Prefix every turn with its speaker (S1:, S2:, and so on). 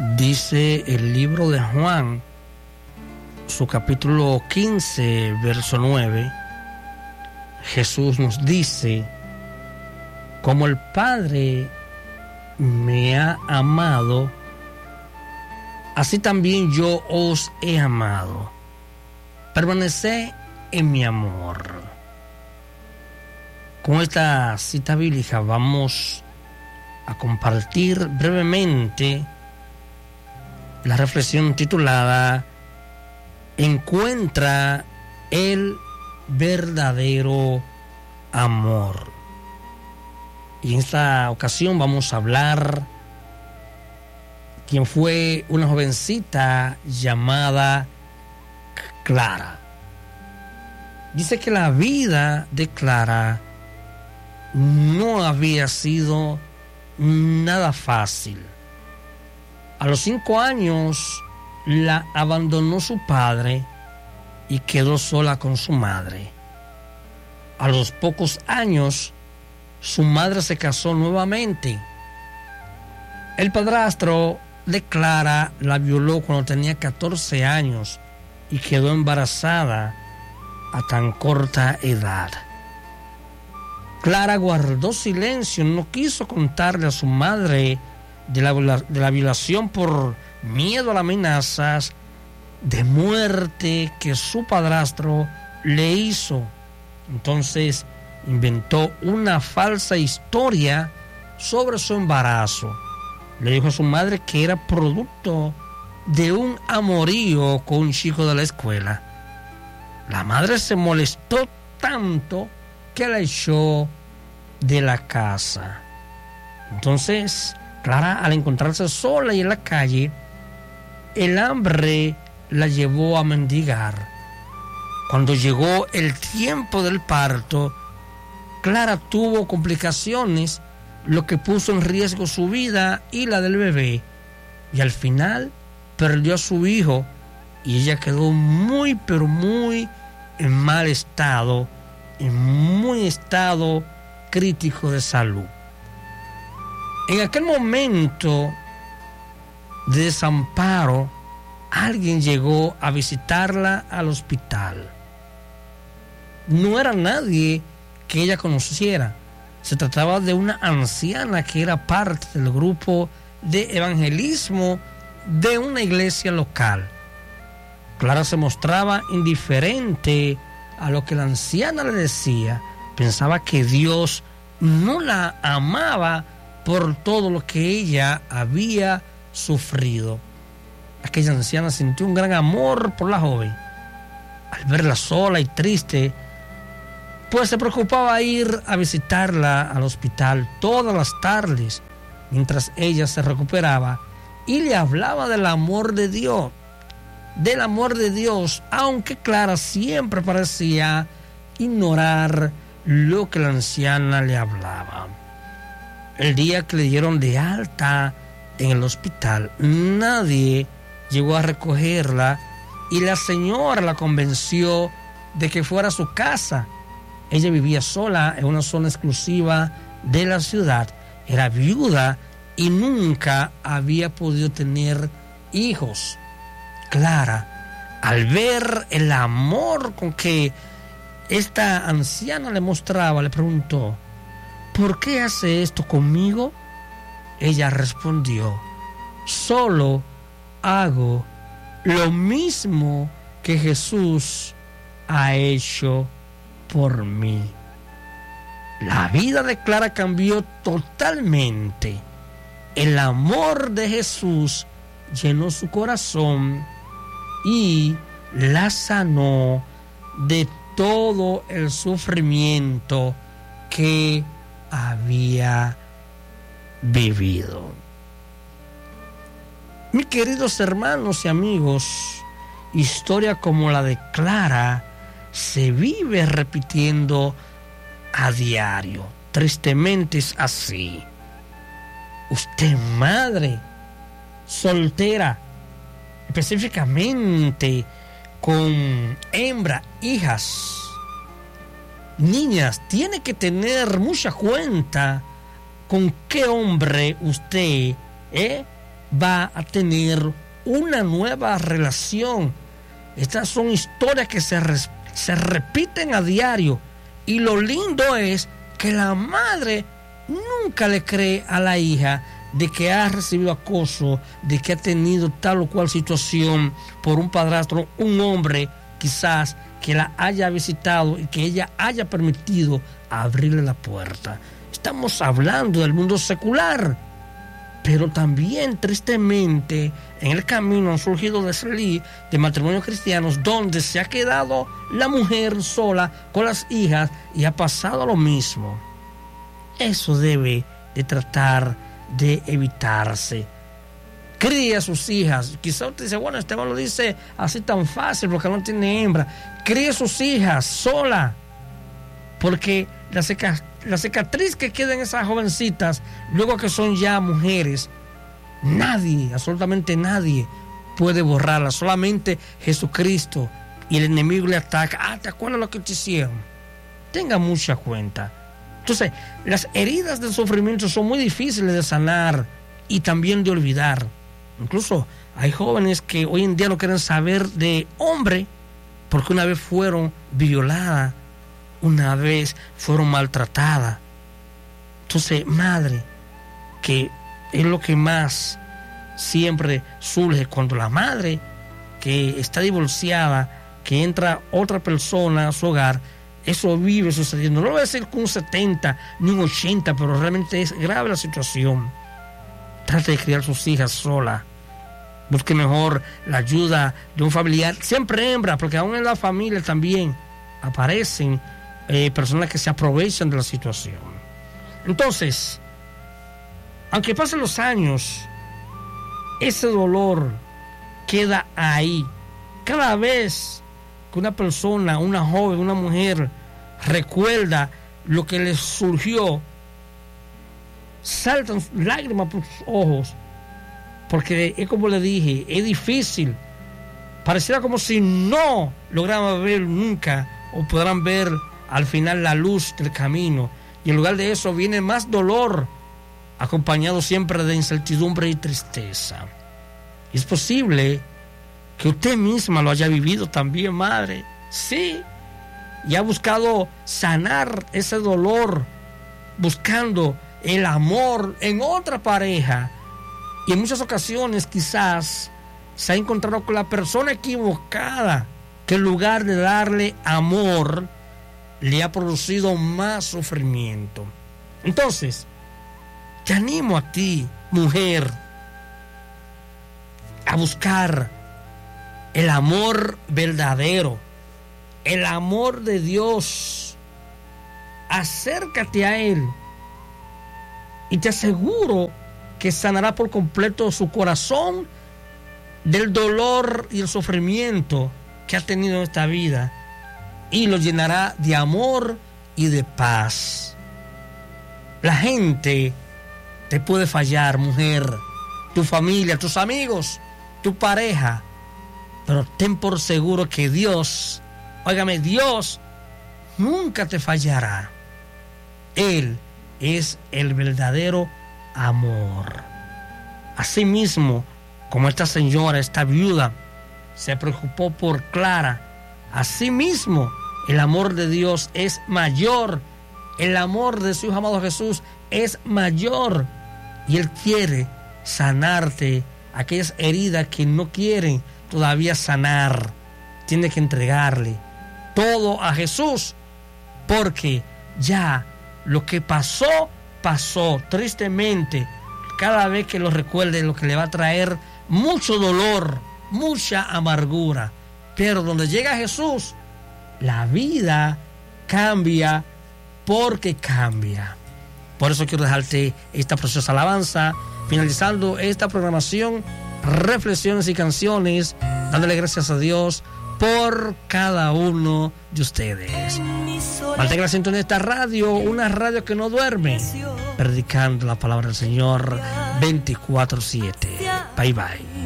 S1: Dice el libro de Juan, su capítulo 15, verso 9, Jesús nos dice: como el Padre me ha amado, así también yo os he amado. Permaneced en mi amor. Con esta cita bíblica vamos a compartir brevemente la reflexión titulada Encuentra el verdadero amor. Y en esta ocasión vamos a hablar quien fue una jovencita llamada Clara. Dice que la vida de Clara no había sido nada fácil. A los 5 años la abandonó su padre y quedó sola con su madre. A los pocos años su madre se casó nuevamente. El padrastro de Clara la violó cuando tenía 14 años y quedó embarazada a tan corta edad. Clara guardó silencio, no quiso contarle a su madre de la violación por miedo a las amenazas de muerte que su padrastro le hizo. Entonces inventó una falsa historia sobre su embarazo. Le dijo a su madre que era producto de un amorío con un chico de la escuela. La madre se molestó tanto que la echó de la casa. Entonces Clara, al encontrarse sola y en la calle, el hambre la llevó a mendigar. Cuando llegó el tiempo del parto, Clara tuvo complicaciones, lo que puso en riesgo su vida y la del bebé. Y al final perdió a su hijo y ella quedó muy, pero muy en mal estado, en muy estado crítico de salud. En aquel momento de desamparo, alguien llegó a visitarla al hospital. No era nadie que ella conociera. Se trataba de una anciana que era parte del grupo de evangelismo de una iglesia local. Clara se mostraba indiferente a lo que la anciana le decía. Pensaba que Dios no la amaba por todo lo que ella había sufrido. Aquella anciana sintió un gran amor por la joven. Al verla sola y triste, pues se preocupaba ir a visitarla al hospital todas las tardes mientras ella se recuperaba y le hablaba del amor de Dios, aunque Clara siempre parecía ignorar lo que la anciana le hablaba. El día que le dieron de alta en el hospital, nadie llegó a recogerla y la señora la convenció de que fuera a su casa. Ella vivía sola en una zona exclusiva de la ciudad, era viuda y nunca había podido tener hijos. Clara, al ver el amor con que esta anciana le mostraba, le preguntó: ¿por qué hace esto conmigo? Ella respondió: solo hago lo mismo que Jesús ha hecho por mí. La vida de Clara cambió totalmente. El amor de Jesús llenó su corazón y la sanó de todo el sufrimiento que había vivido. Mis queridos hermanos y amigos, historia como la de Clara se vive repitiendo a diario. Tristemente es así. Usted, madre soltera, específicamente con hijas, niñas, tiene que tener mucha cuenta con qué hombre usted va a tener una nueva relación. Estas son historias que se repiten a diario, y lo lindo es que la madre nunca le cree a la hija de que ha recibido acoso, de que ha tenido tal o cual situación por un padrastro, un hombre quizás que la haya visitado y que ella haya permitido abrirle la puerta. Estamos hablando del mundo secular, pero también tristemente en el camino han surgido de matrimonios cristianos donde se ha quedado la mujer sola con las hijas y ha pasado lo mismo. Eso debe de tratar de evitarse. Cría a sus hijas. Quizá usted dice, bueno, Esteban lo dice así tan fácil porque no tiene hembra. Cría a sus hijas sola, porque la cicatriz que queda en esas jovencitas luego que son ya mujeres, nadie, absolutamente nadie puede borrarla. Solamente Jesucristo, y el enemigo le ataca. ¿Te acuerdas lo que te hicieron? Tenga mucha cuenta. Entonces, las heridas del sufrimiento son muy difíciles de sanar y también de olvidar. Incluso hay jóvenes que hoy en día no quieren saber de hombre porque una vez fueron violadas, una vez fueron maltratadas. Entonces, madre, que es lo que más siempre surge cuando la madre que está divorciada, que entra otra persona a su hogar, eso vive sucediendo. No lo voy a decir con un 70 ni un 80, pero realmente es grave la situación. Trate de criar sus hijas sola. Busque mejor la ayuda de un familiar, siempre hembra, porque aún en la familia también aparecen personas que se aprovechan de la situación. Entonces, aunque pasen los años, ese dolor queda ahí. Cada vez que una persona, una joven, una mujer recuerda lo que le surgió, saltan lágrimas por sus ojos, porque es como le dije, es difícil. Pareciera como si no lograran ver nunca o podrán ver al final la luz del camino, y en lugar de eso viene más dolor, acompañado siempre de incertidumbre y tristeza. Es posible que usted misma lo haya vivido también, madre. Sí, y ha buscado sanar ese dolor, buscando el amor en otra pareja, y en muchas ocasiones quizás se ha encontrado con la persona equivocada, que en lugar de darle amor le ha producido más sufrimiento. Entonces, te animo a ti, mujer, a buscar el amor verdadero, el amor de Dios. Acércate a Él y te aseguro que sanará por completo su corazón del dolor y el sufrimiento que ha tenido en esta vida, y lo llenará de amor y de paz. La gente te puede fallar, mujer, tu familia, tus amigos, tu pareja, pero ten por seguro que Dios, óigame, Dios nunca te fallará. Él es el verdadero amor. Asimismo, como esta señora, esta viuda, se preocupó por Clara, asimismo el amor de Dios es mayor. El amor de su Hijo amado Jesús es mayor, y Él quiere sanarte aquellas heridas que no quieren todavía sanar. Tiene que entregarle todo a Jesús, porque ya lo que pasó, pasó. Tristemente, cada vez que lo recuerde, lo que le va a traer mucho dolor, mucha amargura. Pero donde llega Jesús, la vida cambia, porque cambia. Por eso quiero dejarte esta preciosa alabanza, finalizando esta programación, reflexiones y canciones, dándole gracias a Dios por cada uno de ustedes. Mantenga la sintonía de esta radio, una radio que no duerme, predicando la palabra del Señor 24/7. Bye bye.